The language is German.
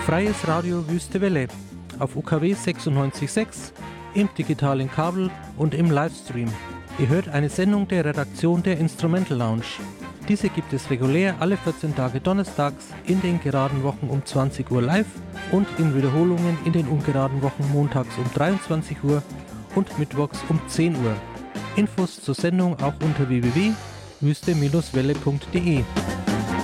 Freies Radio Wüste Welle auf UKW 96.6, im digitalen Kabel und im Livestream. Ihr hört eine Sendung der Redaktion der Instrumental Lounge. Diese gibt es regulär alle 14 Tage donnerstags, in den geraden Wochen um 20 Uhr live und in Wiederholungen in den ungeraden Wochen montags um 23 Uhr und mittwochs um 10 Uhr. Infos zur Sendung auch unter www.wüste-welle.de.